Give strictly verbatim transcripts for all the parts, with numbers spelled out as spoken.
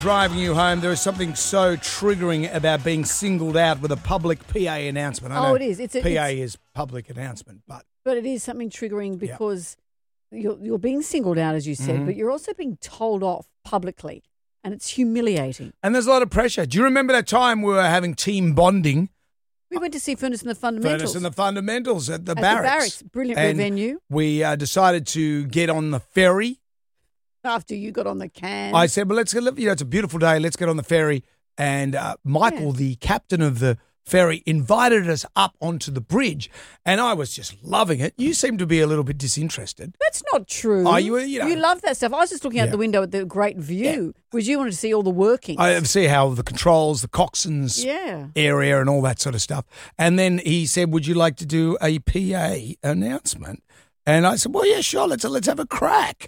Driving you home, there is something so triggering about being singled out with a public P A announcement. I Oh, know it is. It's a, P A it's, is public announcement, but but it is something triggering because you're, you're being singled out, as you said, Mhm. but you're also being told off publicly, and it's humiliating. and there's a lot of pressure. Do you remember that time we were having team bonding? We went to see Furnace and the Fundamentals. Furnace and the Fundamentals at the at barracks. the barracks. Brilliant And venue. We uh, decided to get on the ferry. After you got on the can. I said, well, let's get, you know, it's a beautiful day. Let's get on the ferry. And uh, Michael, Yeah. the captain of the ferry, invited us up onto the bridge. And I was just loving it. You seem to be a little bit disinterested. That's not true. Oh, you- you know- you love that stuff. I was just looking out Yeah. the window at the great view, because you wanted to see all the workings. I see how the controls, the coxswain's yeah. area and all that sort of stuff. And then he said, would you like to do a P A announcement? And I said, well, yeah, sure. Let's, let's have a crack.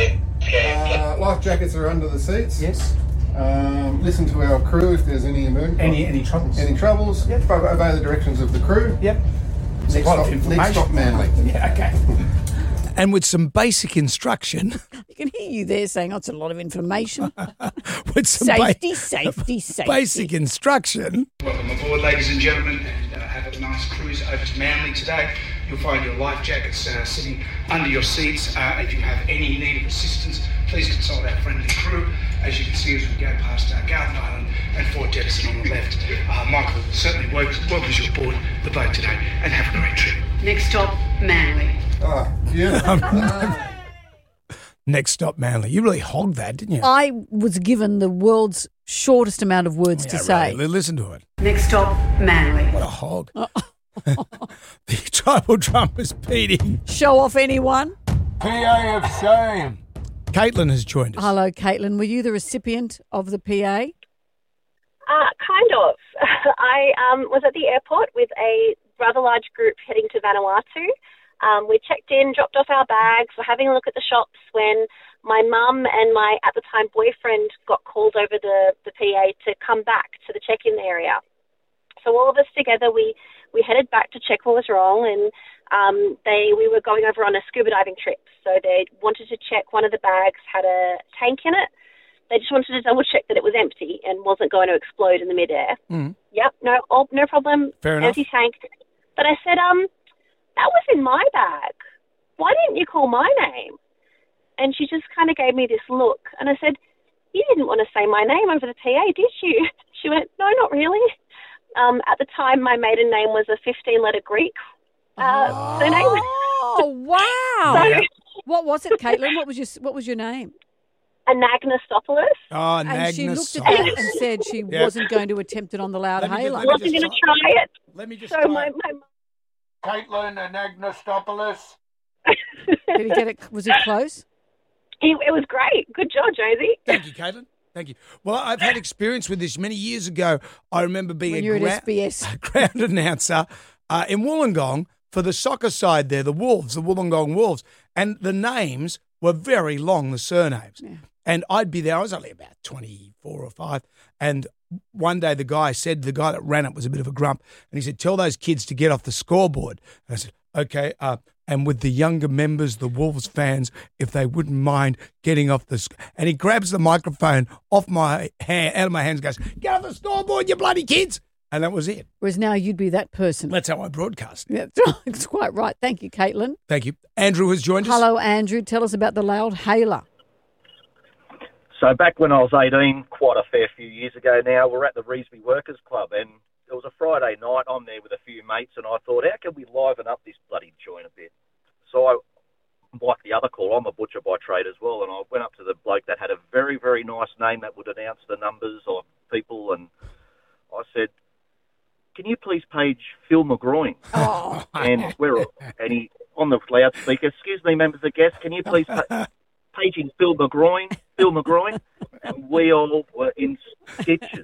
Uh, life jackets are under the seats. Yes. Um, listen to our crew if there's any emergency. Any any troubles? Any troubles? Yep. Obey obey the directions of the crew. Yep. It's Next a lot of stop, information. next stop Manly. Yeah, okay. And with some basic instruction, You can hear you there saying, oh, it's a lot of information. with some ba- Safety, safety, safety. basic instruction. Welcome aboard, ladies and gentlemen, and uh, have a nice cruise over to Manly today. You'll find your life jackets uh, sitting under your seats. Uh, if you have any need of assistance, please consult our friendly crew. As you can see as we go past uh, Garden Island and Fort Jefferson on the left, uh, Michael certainly welcomes you aboard the boat today, and have a great trip. Next stop, Manly. Ah, beautiful. Next stop, Manly. You really hogged that, didn't you? I was given the world's shortest amount of words to Yeah, say. really. Listen to it. Next stop, Manly. What a hog. The tribal drummers beating. Show off anyone? P A of shame. Caitlin has joined us. Hello, Caitlin. Were you the recipient of the P A? Uh, kind of. I um, was at the airport with a rather large group heading to Vanuatu. Um, we checked in, dropped off our bags, were having a look at the shops when my mum and my, at the time, boyfriend got called over the, the P A to come back to the check-in area. So all of us together, we, we headed back to check what was wrong, and um, they we were going over on a scuba diving trip. So they wanted to check one of the bags had a tank in it. They just wanted to double check that it was empty and wasn't going to explode in the midair. Mm. Yep, no, oh, no problem. Fair enough. Empty tank. But I said, um, that was in my bag. Why didn't you call my name? And she just kind of gave me this look, and I said, you didn't want to say my name over the P A, did you? She went, no, not really. Um, at the time, my maiden name was a fifteen-letter Greek uh, surname. Oh, wow. So- What was it, Caitlin? What was your What was your name? Anagnostopoulos. Oh, And she Nagnus looked at sauce. that and said she Yeah. wasn't going to attempt it on the loud Let me just- hailer. let me Wasn't going to just try it. Let me just So try my, it. my Caitlin and Agnostopoulos. Did he get it? Was he close? it, it was great. Good job, Josie. Thank you, Caitlin. Thank you. Well, I've had experience with this many years ago. I remember being When a, you were at gra- S B S. a ground announcer uh, in Wollongong for the soccer side there, the Wolves, the Wollongong Wolves. And the names were very long, the surnames. Yeah. And I'd be there. I was only about twenty-four or five. And one day the guy said, the guy that ran it was a bit of a grump. And he said, tell those kids to get off the scoreboard. And I said, okay. Uh, and with the younger members, the Wolves fans, if they wouldn't mind getting off the sc-. And he grabs the microphone off my hand, out of my hands and goes, get off the scoreboard, you bloody kids. And that was it. Whereas now you'd be that person. That's how I broadcast. Yeah, that's quite right. Thank you, Caitlin. Thank you. Andrew has joined us. Hello, Andrew. Tell us about the loud hailer. So back when I was eighteen, quite a fair few years ago now, we're at the Revesby Workers Club, and it was a Friday night. I'm there with a few mates, and I thought, how can we liven up this bloody joint a bit? So I, like the other call, I'm a butcher by trade as well, and I went up to the bloke that had a very, very nice name that would announce the numbers of people, and I said, can you please page Phil McGroin? Oh. And we're and he on the loudspeaker, excuse me, members of guests, can you please pa- paging Phil McGroin, Phil McGroin, and we all were in stitches.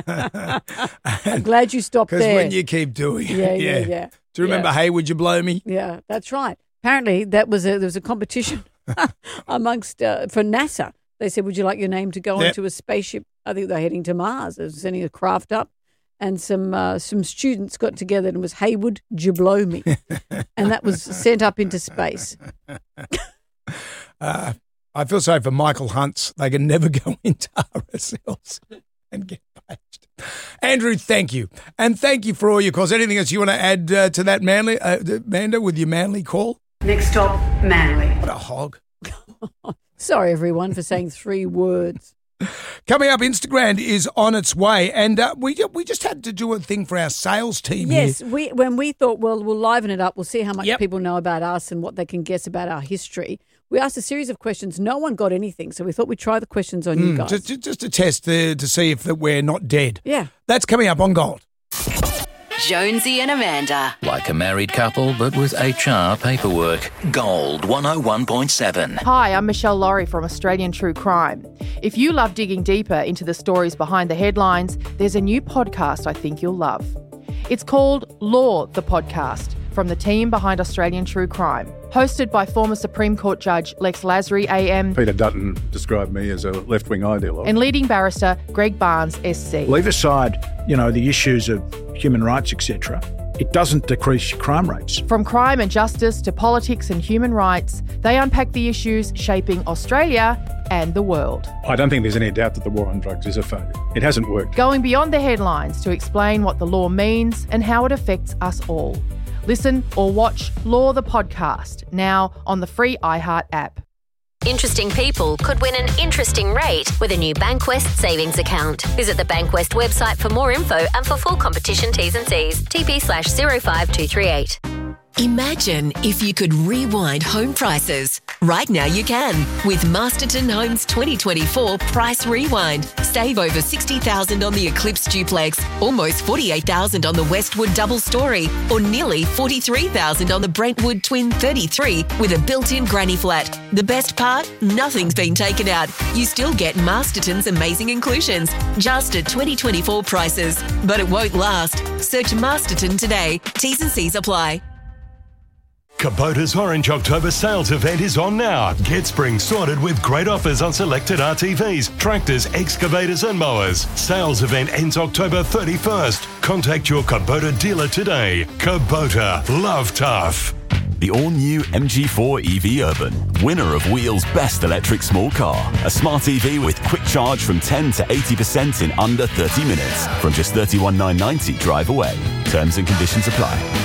I'm glad you stopped Because there. when you keep doing it. Yeah, yeah, yeah. Do you remember, Yeah. hey, would you blow me? Yeah, that's right. Apparently, that was a, there was a competition amongst uh, for NASA. They said, "Would you like your name to go Yep. onto a spaceship?" I think they're heading to Mars. They're sending a craft up, and some uh, some students got together and it was Haywood Jablomi, and that was sent up into space. Uh, I feel sorry for Michael Hunts. They can never go into R S Ls and get bashed. Andrew, thank you. And thank you for all your calls. Anything else you want to add uh, to that, Manly, uh, Amanda, with your Manly call? Next stop, Manly. What a hog. Sorry, everyone, for saying three words. Coming up, Instagram is on its way, and uh, we we just had to do a thing for our sales team Yes, here. we when we thought, well, we'll liven it up. We'll see how much Yep. people know about us and what they can guess about our history. We asked a series of questions. No one got anything, so we thought we'd try the questions on you Mm, guys. just, just to test the, to see if that we're not dead. Yeah. That's coming up on Gold. Jonesy and Amanda. Like a married couple, but with H R paperwork. Gold one oh one point seven. Hi, I'm Michelle Laurie from Australian True Crime. If you love digging deeper into the stories behind the headlines, there's a new podcast I think you'll love. It's called Law, the Podcast, from the team behind Australian True Crime. Hosted by former Supreme Court Judge Lex Lasry A M Peter Dutton described me as a left-wing ideologue. and leading barrister Greg Barnes S C. Leave aside, you know, the issues of human rights, et cetera. It doesn't decrease crime rates. From crime and justice to politics and human rights, they unpack the issues shaping Australia and the world. I don't think there's any doubt that the war on drugs is a failure. It hasn't worked. Going beyond the headlines to explain what the law means and how it affects us all. Listen or watch Law the Podcast, now on the free iHeart app. Interesting people could win an interesting rate with a new Bankwest savings account. Visit the Bankwest website for more info and for full competition T's and C's. T P slash zero five two three eight. Imagine if you could rewind home prices. Right now you can with Masterton Homes twenty twenty-four Price Rewind. Save over sixty thousand dollars on the Eclipse Duplex, almost forty-eight thousand dollars on the Westwood Double Story, or nearly forty-three thousand dollars on the Brentwood Twin thirty-three with a built-in granny flat. The best part? Nothing's been taken out. You still get Masterton's amazing inclusions, just at twenty twenty-four prices. But it won't last. Search Masterton today. T's and C's apply. Kubota's Orange October sales event is on now. Get spring sorted with great offers on selected R T Vs, tractors, excavators and mowers. Sales event ends October thirty-first. Contact your Kubota dealer today. Kubota, love tough. The all-new M G four E V Urban, winner of Wheel's Best Electric Small Car. A smart E V with quick charge from ten to eighty percent in under thirty minutes. From just thirty-one thousand nine hundred ninety drive away. Terms and conditions apply.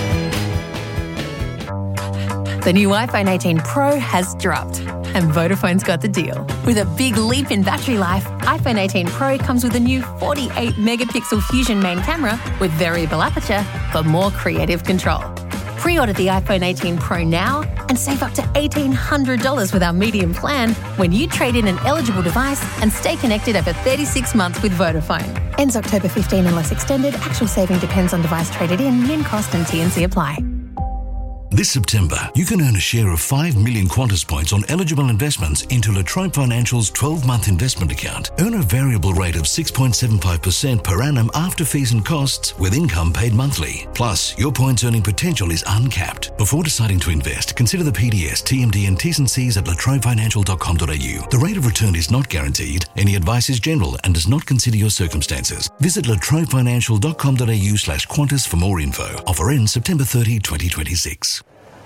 The new iPhone eighteen Pro has dropped, and Vodafone's got the deal. With a big leap in battery life, iPhone eighteen Pro comes with a new forty-eight megapixel Fusion main camera with variable aperture for more creative control. Pre-order the iPhone eighteen Pro now and save up to eighteen hundred dollars with our medium plan when you trade in an eligible device and stay connected over thirty-six months with Vodafone. Ends October fifteenth unless extended. Actual saving depends on device traded in, min cost and T and C apply. This September, you can earn a share of five million Qantas points on eligible investments into La Trobe Financial's twelve-month investment account. Earn a variable rate of six point seven five percent per annum after fees and costs with income paid monthly. Plus, your points earning potential is uncapped. Before deciding to invest, consider the P D S, T M D and T's and C's at latrobe financial dot com dot a u. The rate of return is not guaranteed. Any advice is general and does not consider your circumstances. Visit latrobe financial dot com dot a u slash Qantas for more info. Offer ends September thirtieth, twenty twenty-six.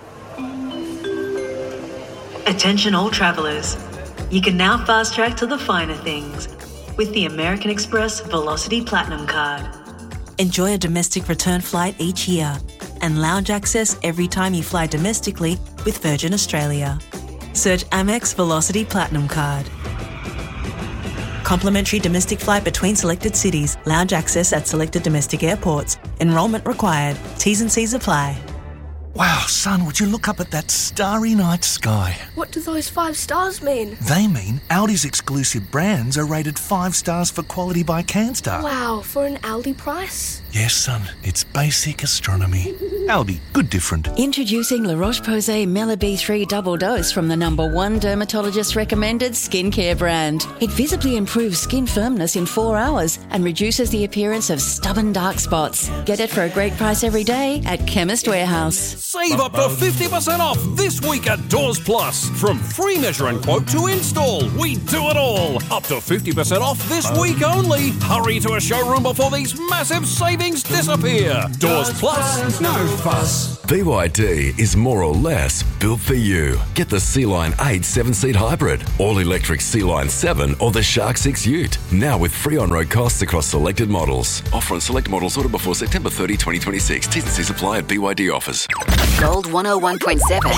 Attention all travellers. You can now fast track to the finer things with the American Express Velocity Platinum Card. Enjoy a domestic return flight each year and lounge access every time you fly domestically with Virgin Australia. Search Amex Velocity Platinum Card. Complimentary domestic flight between selected cities. Lounge access at selected domestic airports. Enrolment required. T's and C's apply. Wow, son, would you look up at that starry night sky? What do those five stars mean? They mean Audi's exclusive brands are rated five stars for quality by CanStar. Wow, for an Aldi price? Yes, son, it's basic astronomy. Aldi, good different. Introducing La Roche-Posay Mela B three Double Dose from the number one dermatologist recommended skincare brand. It visibly improves skin firmness in four hours and reduces the appearance of stubborn dark spots. Get it for a great price every day at Chemist Warehouse. Save up to fifty percent off this week at Doors Plus. From free measure and quote to install, we do it all. Up to fifty percent off this week only. Hurry to a showroom before these massive savings disappear. Doors Plus, no fuss. B Y D is more or less built for you. Get the Sea-Line eight seven-seat hybrid, all-electric Sea-Line seven or the Shark six Ute. Now with free on-road costs across selected models. Offer on select models ordered before September thirtieth, twenty twenty-six. T's and C's apply at B Y D offers. Gold one oh one point seven.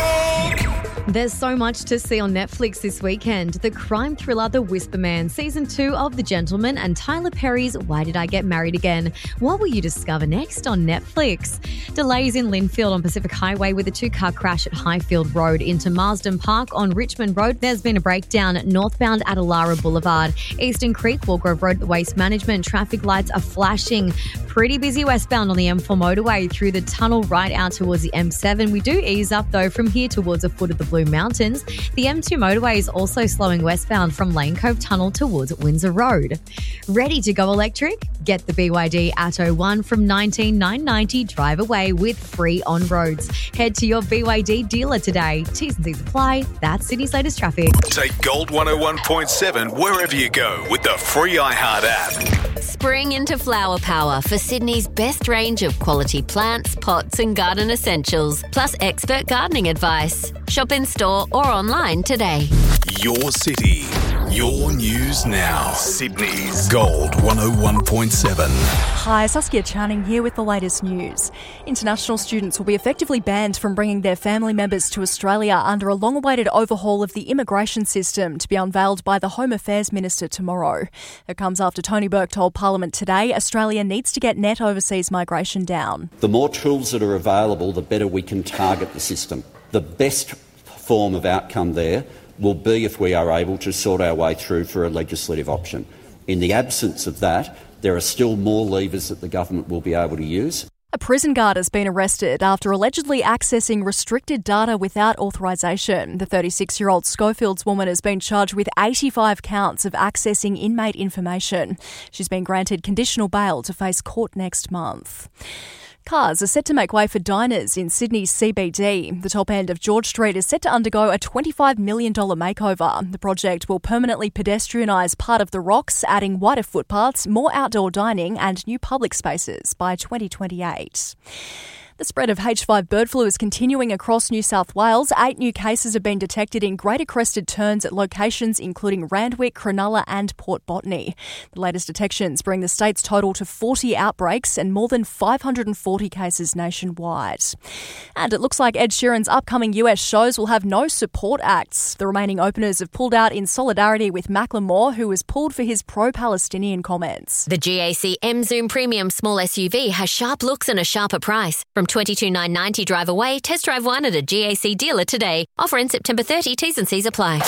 There's so much to see on Netflix this weekend. The crime thriller The Whisper Man, Season two of The Gentleman, and Tyler Perry's Why Did I Get Married Again? What will you discover next on Netflix? Delays in Linfield on Pacific Highway with a two-car crash at Highfield Road into Marsden Park on Richmond Road. There's been a breakdown northbound at Alara Boulevard. Eastern Creek, Walgrove Road, Waste Management. Traffic lights are flashing. Pretty busy westbound on the M four motorway through the tunnel right out towards the M seven. We do ease up though from here towards the foot of the Blue Mountains. The M two motorway is also slowing westbound from Lane Cove Tunnel towards Windsor Road. Ready to go electric? Get the B Y D Atto one from nineteen thousand nine hundred ninety dollars. Drive away with free on-roads. Head to your B Y D dealer today. T's and C's apply. That's Sydney's latest traffic. Take Gold one oh one point seven wherever you go with the free iHeart app. Spring into flower power for Sydney's best range of quality plants, pots and garden essentials, plus expert gardening advice. Shop in store or online today. Your city, your news now. Sydney's Gold one oh one point seven. Hi, Saskia Channing here with the latest news. International students will be effectively banned from bringing their family members to Australia under a long-awaited overhaul of the immigration system to be unveiled by the Home Affairs Minister tomorrow. It comes after Tony Burke told Parliament today Australia needs to get net overseas migration down. The more tools that are available, the better we can target the system. The best form of outcome there will be if we are able to sort our way through for a legislative option. In the absence of that, there are still more levers that the government will be able to use. A prison guard has been arrested after allegedly accessing restricted data without authorisation. The thirty-six-year-old Schofields woman has been charged with eighty-five counts of accessing inmate information. She's been granted conditional bail to face court next month. Cars are set to make way for diners in Sydney's C B D. The top end of George Street is set to undergo a twenty-five million dollars makeover. The project will permanently pedestrianise part of the Rocks, adding wider footpaths, more outdoor dining and new public spaces by twenty twenty-eight. The spread of H five bird flu is continuing across New South Wales. Eight new cases have been detected in Greater Crested Terns at locations including Randwick, Cronulla and Port Botany. The latest detections bring the state's total to forty outbreaks and more than five hundred forty cases nationwide. And it looks like Ed Sheeran's upcoming U S shows will have no support acts. The remaining openers have pulled out in solidarity with Macklemore, who was pulled for his pro-Palestinian comments. The G A C M Zoom Premium Small S U V has sharp looks and a sharper price. From twenty-two thousand nine hundred ninety dollars drive away, test drive one at a G A C dealer today. Offer in September thirtieth, T's and C's apply.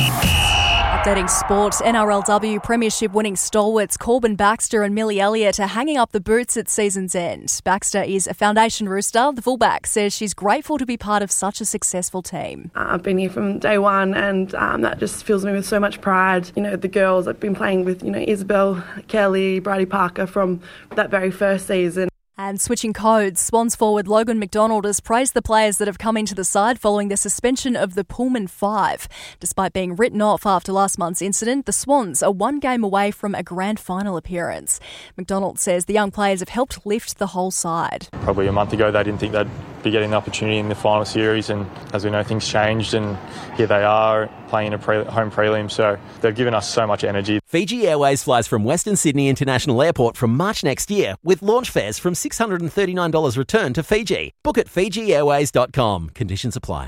Updating sport, N R L W Premiership winning stalwarts Corbin Baxter and Millie Elliott are hanging up the boots at season's end. Baxter is a foundation rooster. The fullback says she's grateful to be part of such a successful team. Uh, I've been here from day one and um, that just fills me with so much pride. You know, the girls I've been playing with, you know, Isabel, Kelly, Bridie Parker from that very first season. And switching codes, Swans forward Logan McDonald has praised the players that have come into the side following the suspension of the Pullman Five. Despite being written off after last month's incident, the Swans are one game away from a grand final appearance. McDonald says the young players have helped lift the whole side. Probably a month ago they didn't think they'd be getting the opportunity in the final series, and as we know, things changed and here they are playing in a pre- home prelim, so they've given us so much energy. Fiji Airways flies from Western Sydney International Airport from March next year with launch fares from six hundred thirty-nine dollars return to Fiji. Book at fiji airways dot com. Conditions apply.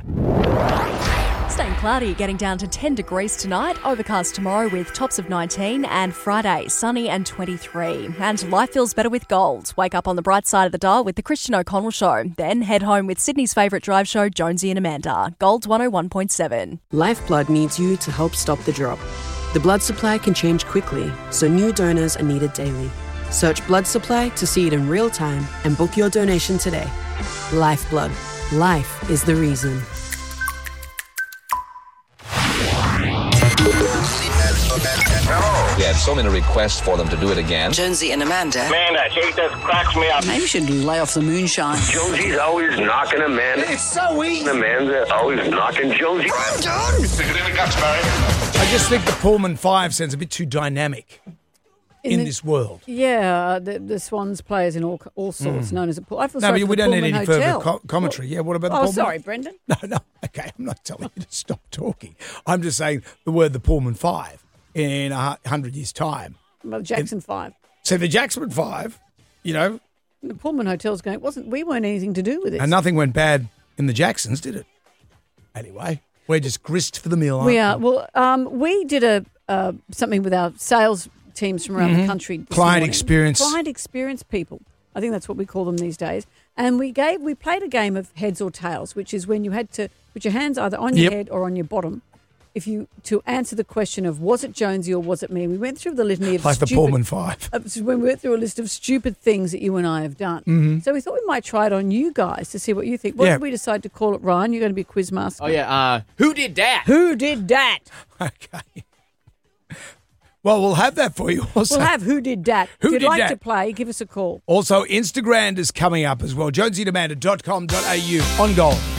Staying cloudy, getting down to ten degrees tonight. Overcast tomorrow with tops of nineteen, and Friday sunny and twenty-three. And life feels better with gold. Wake up on the bright side of the dial with the Christian O'Connell Show. Then head home with Sydney's favourite drive show, Jonesy and Amanda. Gold one oh one point seven. Lifeblood needs you to help stop the drop. The blood supply can change quickly, so new donors are needed daily. Search blood supply to see it in real time and book your donation today. Lifeblood. Life is the reason. Yes. so many requests for them to do it again. Jonesy and Amanda. Man, that shit just cracks me up. Maybe you should lay off the moonshine. Jonesy's always knocking Amanda. It's so easy. Amanda always knocking Jonesy. Stick it in the guts, Barry. I just think the Pullman five sounds a bit too dynamic in, in the, this world. Yeah, the, the Swans players in all all sorts, Mm. known as a pool. I feel No, sorry but for we the don't need Pullman any Hotel. further co- commentary. Yeah, what about the Oh, Pullman? sorry, Brendan. No, no. Okay, I'm not telling you to stop talking. I'm just saying the word the Pullman five in a hundred years' time. Well, Jackson Five. So the Jackson Five, you know, The Pullman Hotel's going. It wasn't we weren't anything to do with it. and nothing went bad in the Jacksons, did it? Anyway, we're just grist for the mill, aren't We we? are. Well, um, we did a uh, something with our sales teams from around Mhm. the country. this Client morning. experience. Client experience people. I think that's what we call them these days. And we gave we played a game of heads or tails, which is when you had to put your hands either on your Yep. head or on your bottom. If you to answer the question of was it Jonesy or was it me, we went through the litany of Like the stupid, Pullman Five. uh, when we went through a list of stupid things that you and I have done. Mhm. So we thought we might try it on you guys to see what you think. What Yeah. did we decide to call it, Ryan? You're going to be quiz master. Oh, yeah. Uh, who did that? Who did that? Okay. Well, we'll have that for you also. We'll have Who Did Dat. Who if you'd Did like Dat? to play, give us a call. Also, Instagram is coming up as well. jonesy and amanda dot com dot a u on goal.